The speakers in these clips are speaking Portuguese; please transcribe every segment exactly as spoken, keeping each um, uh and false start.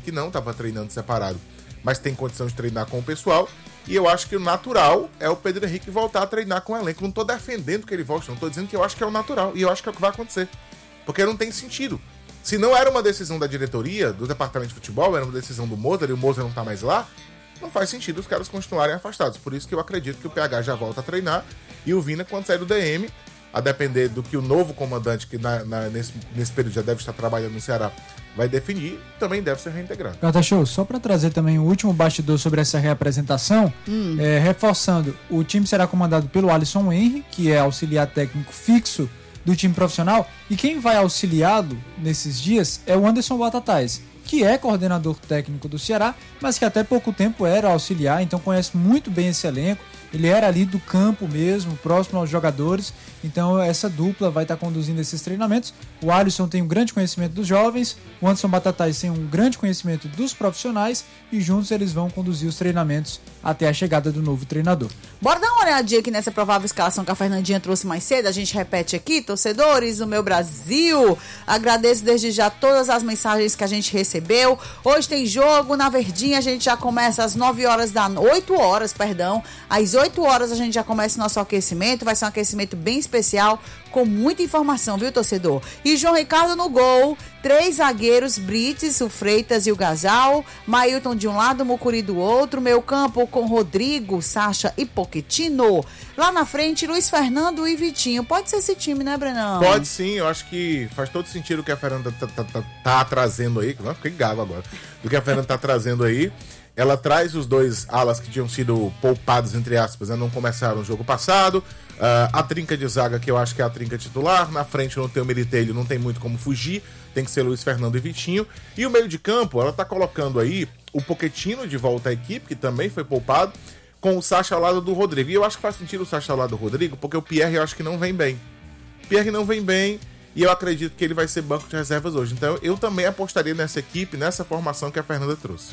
Henrique não, estava treinando separado, mas tem condição de treinar com o pessoal. E eu acho que o natural é o Pedro Henrique voltar a treinar com o elenco. Não tô defendendo que ele volte, não tô dizendo que eu acho que é o natural. E eu acho que é o que vai acontecer. Porque não tem sentido. Se não era uma decisão da diretoria, do departamento de futebol, era uma decisão do Mozart e o Mozart não tá mais lá, não faz sentido os caras continuarem afastados. Por isso que eu acredito que o P H já volta a treinar e o Vina, quando sair do D M, a depender do que o novo comandante, que na, na, nesse, nesse período já deve estar trabalhando no Ceará, vai definir, também deve ser reintegrado. Cata Show, só para trazer também o último bastidor sobre essa reapresentação, hum. é, reforçando, o time será comandado pelo Alisson Henry, que é auxiliar técnico fixo do time profissional, e quem vai auxiliá-lo nesses dias é o Anderson Batatais, que é coordenador técnico do Ceará, mas que até pouco tempo era auxiliar, então conhece muito bem esse elenco. Ele era ali do campo mesmo, próximo aos jogadores, então essa dupla vai estar conduzindo esses treinamentos. O Alisson tem um grande conhecimento dos jovens, o Anderson Batatais tem um grande conhecimento dos profissionais e juntos eles vão conduzir os treinamentos até a chegada do novo treinador. Bora dar uma olhadinha aqui nessa provável escalação que a Fernandinha trouxe mais cedo. A gente repete aqui, torcedores do meu Brasil. Agradeço desde já todas as mensagens que a gente recebeu. Hoje tem jogo na Verdinha, a gente já começa às nove horas da noite, oito horas, perdão. Às oito horas a gente já começa o nosso aquecimento. Vai ser um aquecimento bem especial, com muita informação, viu, torcedor? E João Ricardo no gol, três zagueiros, Brites, o Freitas e o Gasal, Mailton de um lado, Mucuri do outro, meio campo com Rodrigo, Sacha e Pochettino. Lá na frente, Luiz Fernando e Vitinho. Pode ser esse time, né, Brenão? Pode sim, eu acho que faz todo sentido o que a Fernanda tá, tá, tá, tá trazendo aí, não, fiquei gago agora, do que a Fernanda tá trazendo aí. Ela traz os dois alas que tinham sido poupados, entre aspas, né? Não começaram o jogo passado. Uh, a trinca de zaga, que eu acho que é a trinca titular. Na frente não tem o Militelho, não tem muito como fugir. Tem que ser Luiz Fernando e Vitinho. E o meio de campo, ela tá colocando aí o Pochettino de volta à equipe, que também foi poupado, com o Sacha ao lado do Rodrigo. E eu acho que faz sentido o Sacha ao lado do Rodrigo, porque o Pierre eu acho que não vem bem. O Pierre não vem bem e eu acredito que ele vai ser banco de reservas hoje. Então eu também apostaria nessa equipe, nessa formação que a Fernanda trouxe.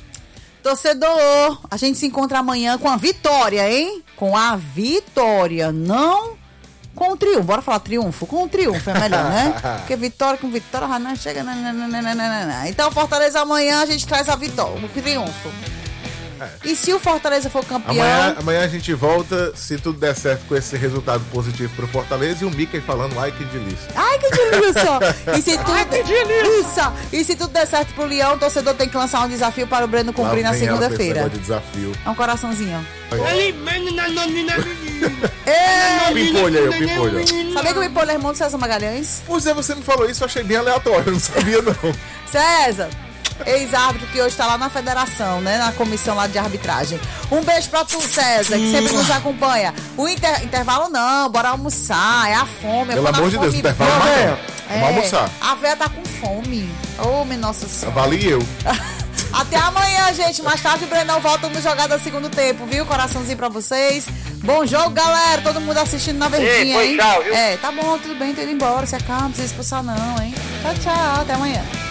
Torcedor, a gente se encontra amanhã com a vitória, hein? Com a vitória, não com o triunfo. Bora falar triunfo? Com o triunfo é melhor, né? Porque vitória com vitória não chega. Não, não, não, não, não, não. Então, Fortaleza, amanhã a gente traz a vitória, o triunfo. É. E se o Fortaleza for campeão... Amanhã, amanhã a gente volta, se tudo der certo, com esse resultado positivo pro Fortaleza e o Mickey falando, ai que delícia. Ai que delícia! E se tudo... Ai que delícia! E se tudo der certo pro Leão, o torcedor tem que lançar um desafio para o Breno cumprir na segunda-feira. De desafio. É um coraçãozinho. O Pimpolho aí, o Pimpolho. Sabia que o Pimpolho é irmão do César Magalhães? Pois é, você me falou isso, eu achei bem aleatório, eu não sabia não. César, ex-árbitro que hoje está lá na federação, né, na comissão lá de arbitragem. Um beijo pra tu, César, que sempre nos acompanha. O inter... intervalo não, bora almoçar, é a fome. Pelo amor de Deus, intervalo não. É, vamos almoçar. A véia tá com fome. Ô, oh, minha nossa senhora. Vale eu. Até amanhã, gente. Mais tarde o Brenão volta no Jogada Segundo Tempo, viu? Coraçãozinho pra vocês. Bom jogo, galera. Todo mundo assistindo na Verdinha, Ei, hein? tchau, viu? É, tá bom, tudo bem, tô indo embora. Se acalma, não precisa expulsar não, hein? Tchau, tchau. Até amanhã.